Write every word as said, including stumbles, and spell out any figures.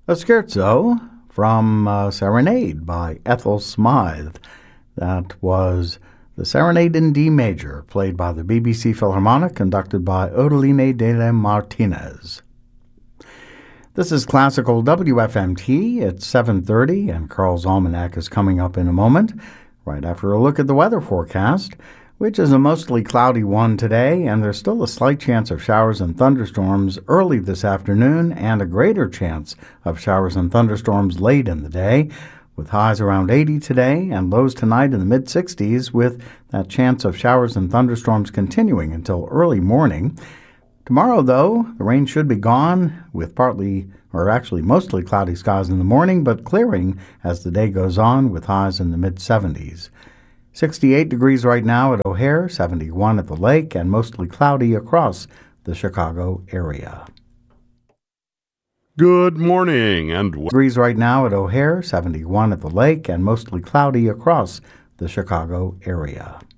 A scherzo from uh, Serenade by Ethel Smythe. That was the Serenade in D major, played by the B B C Philharmonic, conducted by Odeline de la Martinez. This is Classical W F M T. It's seven thirty, and Carl's Almanac is coming up in a moment, right after a look at the weather forecast, which is a mostly cloudy one today, and there's still a slight chance of showers and thunderstorms early this afternoon and a greater chance of showers and thunderstorms late in the day, with highs around eighty today and lows tonight in the mid sixties, with that chance of showers and thunderstorms continuing until early morning. Tomorrow, though, the rain should be gone, with partly, or actually mostly cloudy skies in the morning, but clearing as the day goes on, with highs in the mid seventies. sixty-eight degrees right now at O'Hare, seventy-one at the lake, and mostly cloudy across the Chicago area. Good morning, and degrees right now at O'Hare, seventy-one at the lake, and mostly cloudy across the Chicago area.